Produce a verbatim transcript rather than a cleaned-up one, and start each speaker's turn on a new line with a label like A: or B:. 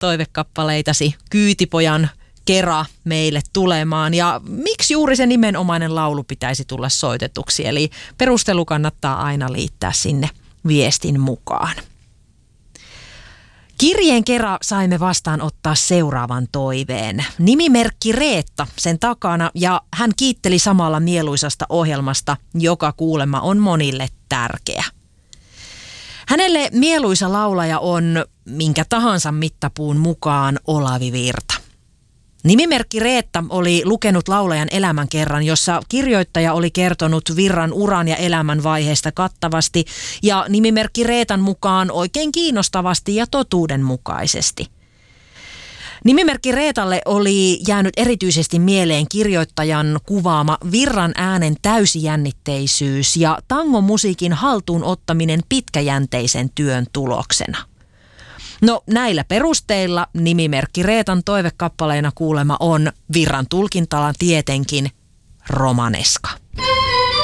A: toivekappaleitasi Kyytipojan kera meille tulemaan. Ja miksi juuri se nimenomainen laulu pitäisi tulla soitetuksi? Eli perustelu kannattaa aina liittää sinne viestin mukaan. Kirjeen kera saimme vastaanottaa seuraavan toiveen. Nimimerkki Reetta sen takana ja hän kiitteli samalla mieluisasta ohjelmasta, joka kuulemma on monille tärkeä. Hänelle mieluisa laulaja on minkä tahansa mittapuun mukaan Olavi Virta. Nimimerkki Reetta oli lukenut laulajan elämänkerran, jossa kirjoittaja oli kertonut Virran uran ja elämän vaiheesta kattavasti ja nimimerkki Reetan mukaan oikein kiinnostavasti ja totuudenmukaisesti. Nimimerkki Reetalle oli jäänyt erityisesti mieleen kirjoittajan kuvaama Virran äänen täysijännitteisyys ja tangomusiikin haltuun ottaminen pitkäjänteisen työn tuloksena. No näillä perusteilla nimimerkki Reetan toivekappaleena kuulema on Virran tulkintana tietenkin Romaneska.